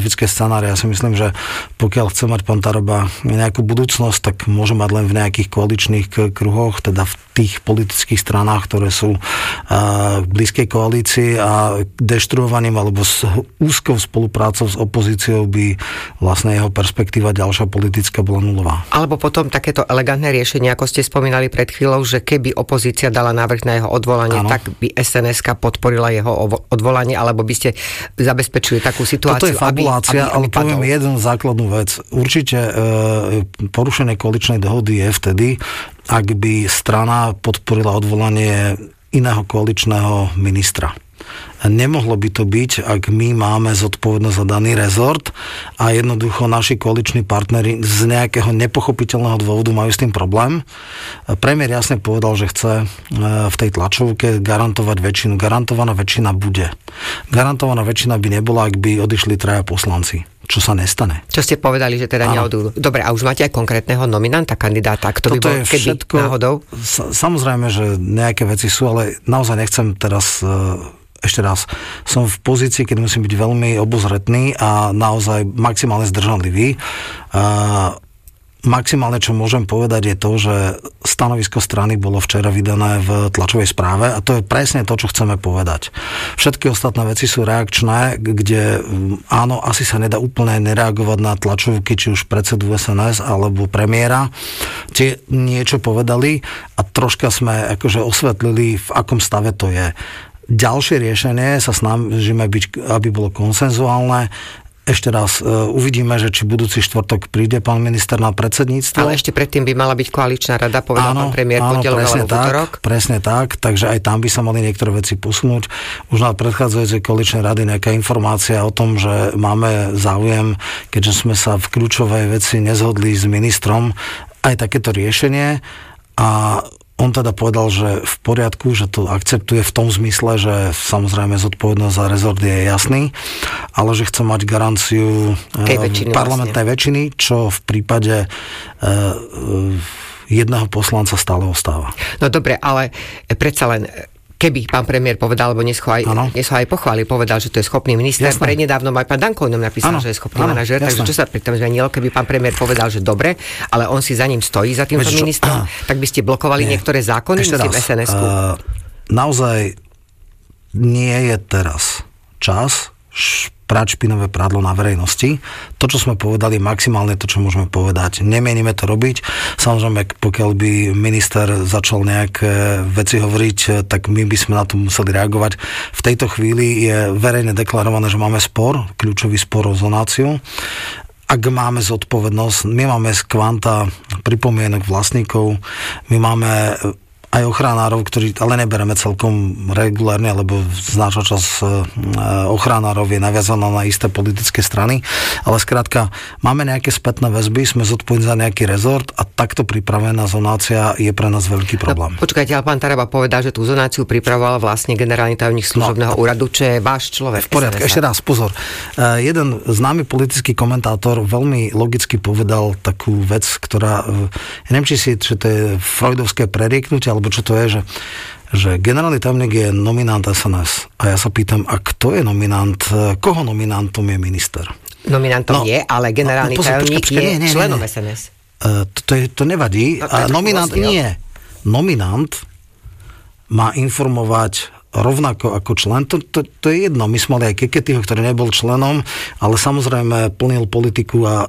katastrofické scenáre. Ja si myslím, že pokiaľ chce mať pán Taraba nejakú budúcnosť, tak môže mať len v nejakých koaličných kruhoch, teda v tých politických stranách, ktoré sú v blízkej koalícii, a deštruovaním alebo s úzkou spoluprácou s opozíciou by vlastne jeho perspektíva ďalšia politická bola nulová. Alebo potom takéto elegantné riešenie, ako ste spomínali pred chvíľou, že keby opozícia dala návrh na jeho odvolanie, tak by SNS-ka podporila jeho odvolanie, alebo by ste zabezpečili takú situáciu, toto je fabulácia, ale poviem jednu základnú vec. Určite porušenie koaličnej dohody je vtedy, ak by strana podporila odvolanie iného koaličného ministra. Nemohlo by to byť, ak my máme zodpovednosť za daný rezort a jednoducho naši koaliční partneri z nejakého nepochopiteľného dôvodu majú s tým problém. Premiér jasne povedal, že chce v tej tlačovke garantovať väčšinu. Garantovaná väčšina bude. Garantovaná väčšina by nebola, ak by odišli 3 poslanci. Čo sa nestane. Čo ste povedali, že teda neodúdu. Dobre, a už máte aj konkrétneho nominanta, kandidáta? Kto by bol, keby všetko, náhodou? Samozrejme, že nejaké veci sú, ale naozaj nechcem teraz... Ešte raz, som v pozícii, keď musím byť veľmi obozretný a naozaj maximálne zdržanlivý. Maximálne, čo môžem povedať, je to, že stanovisko strany bolo včera vydané v tlačovej správe a to je presne to, čo chceme povedať. Všetky ostatné veci sú reakčné, kde áno, asi sa nedá úplne nereagovať na tlačovky, či už predsedu SNS alebo premiéra. Tie niečo povedali a troška sme akože osvetlili, v akom stave to je. Ďalšie riešenie sa snažíme byť, aby bolo konsenzuálne. Ešte raz, uvidíme, že či budúci štvrtok príde pán minister na predsedníctvo. Ale ešte predtým by mala byť koaličná rada, povedal pán premiér pondelok alebo utorok. Presne tak, takže aj tam by sa mali niektoré veci posunúť. Už na predchádzajúcej koaličnej rady nejaká informácia o tom, že máme záujem, keďže sme sa v kľúčovej veci nezhodli s ministrom, aj takéto riešenie. A on teda povedal, že v poriadku, že to akceptuje v tom zmysle, že samozrejme zodpovednosť za rezort je jasný, ale že chce mať garanciu parlamentnej väčšiny, čo v prípade jedného poslanca stále ostáva. No dobre, ale predsa len... Keby pán premiér povedal, alebo dnes ho aj pochválil, povedal, že to je schopný minister. Prednedávnom aj pán Danko nám napísal, že je schopný manažér, takže čo sa pri tom zmenilo, keby pán premiér povedal, že dobre, ale on si za ním stojí, za týmto ministrom, tak by ste blokovali niektoré zákony, myslím SNS-ku. Naozaj nie je teraz čas prať špinavé prádlo na verejnosti. To, čo sme povedali, maximálne to, čo môžeme povedať. Nemienime to robiť. Samozrejme, pokiaľ by minister začal nejaké veci hovoriť, tak my by sme na to museli reagovať. V tejto chvíli je verejne deklarované, že máme spor, kľúčový spor o zonáciu. Ak máme zodpovednosť, my máme z kvanta pripomienok vlastníkov, my máme aj ochranárov, ktorí ale nebereme celkom regulárne, lebo z nášho čas ochranárov je naviazaná na isté politické strany, ale skrátka máme nejaké spätné väzby, sme zodpovední za nejaký rezort a takto pripravená zonácia je pre nás veľký problém. No, počkajte, ale pán Taraba povedal, že tú zonáciu pripravoval vlastne generálny tajomník služobného úradu, čo je váš človek. V poriadku, ešte raz, pozor. Jeden známy politický komentátor veľmi logicky povedal takú vec, ktorá, ja neviem, či to je freudovské prerieknutie, alebo čo to je, že generálny tajomník je nominant SNS. A ja sa pýtam, a kto je nominant, koho nominantom je minister? Nominantom je, ale generálny tajomník je členom SNS. To nevadí. Nominant nie. Nominant má informovať rovnako ako člen. To je jedno. My sme mali aj Keketyho, ktorý nebol členom, ale samozrejme plnil politiku a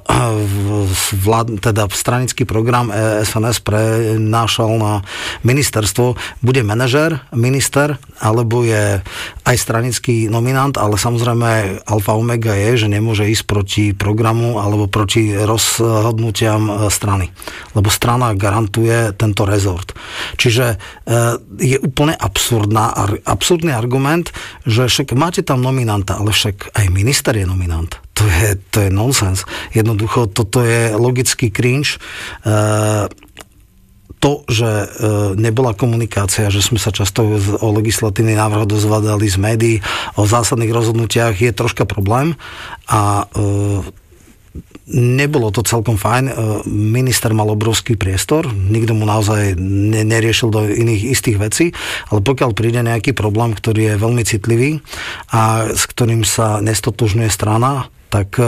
teda stranický program SNS prenášal na ministerstvo. Bude manažér, minister, alebo je aj stranický nominant, ale samozrejme alfa omega je, že nemôže ísť proti programu alebo proti rozhodnutiam strany. Lebo strana garantuje tento rezort. Čiže je úplne absurdný argument, že však máte tam nominanta, ale však aj minister je nominant. To je nonsens. Jednoducho, toto je logický cringe. To, že nebola komunikácia, že sme sa často o legislatívny návrh dozvedali z médií, o zásadných rozhodnutiach, je troška problém a nebolo to celkom fajn. Minister mal obrovský priestor, nikto mu naozaj neriešil do iných istých vecí, ale pokiaľ príde nejaký problém, ktorý je veľmi citlivý a s ktorým sa nestotožňuje strana, tak